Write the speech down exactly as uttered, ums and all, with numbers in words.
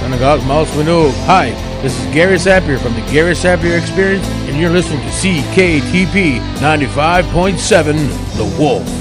Synagogue Mouse Winnow. Hi, this is Gary Sapir from the Gary Sapir Experience, and you're listening to C K T P ninety-five point seven, The Wolf.